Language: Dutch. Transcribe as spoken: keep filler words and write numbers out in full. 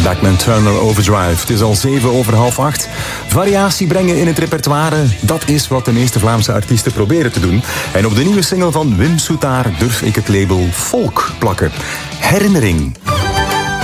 Bachman Turner Overdrive. Het is al zeven over half acht. Variatie brengen in het repertoire, dat is wat de meeste Vlaamse artiesten proberen te doen. En op de nieuwe single van Wim Soetaar durf ik het label folk plakken. Herinnering.